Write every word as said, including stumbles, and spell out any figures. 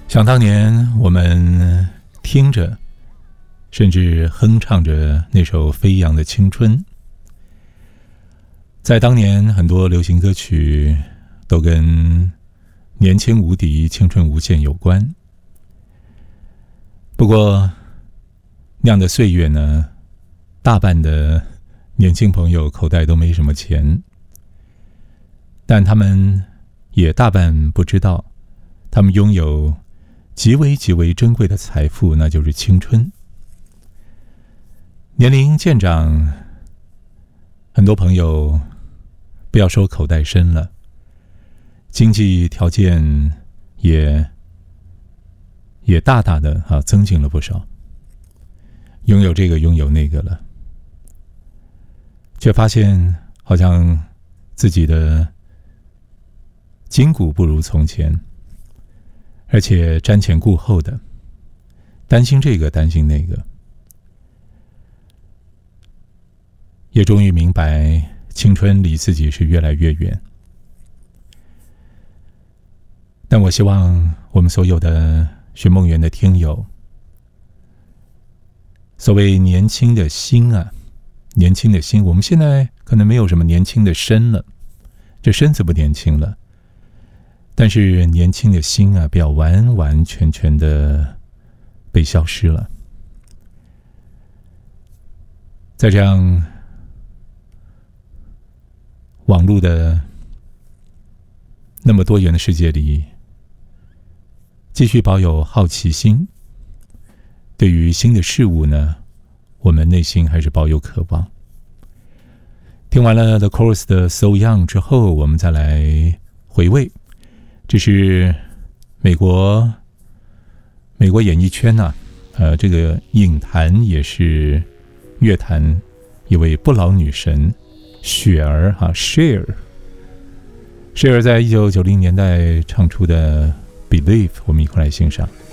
想当年我们听着甚至哼唱着那首飞扬的青春，在当年很多流行歌曲都跟年轻无敌青春无限有关。不过那样的岁月呢，大半的年轻朋友口袋都没什么钱，但他们也大半不知道，他们拥有极为极为珍贵的财富，那就是青春。年龄渐长，很多朋友不要说口袋深了，经济条件也也大大的啊增进了不少，拥有这个拥有那个了，却发现好像自己的筋骨不如从前，而且瞻前顾后的，担心这个担心那个，也终于明白青春离自己是越来越远。但我希望我们所有的寻梦园的听友，所谓年轻的心啊，年轻的心，我们现在可能没有什么年轻的身了，这身子不年轻了，但是年轻的心啊，不要完完全全的被消失了。在这样网络的那么多元的世界里，继续保有好奇心，对于新的事物呢，我们内心还是抱有渴望。听完了 The Chorus 的 So Young 之后，我们再来回味，这是美国美国演艺圈呐、啊，呃，这个影坛也是乐坛一位不老女神雪儿哈 Cher Cher 在一九九零年代唱出的 Believe， 我们一块来欣赏。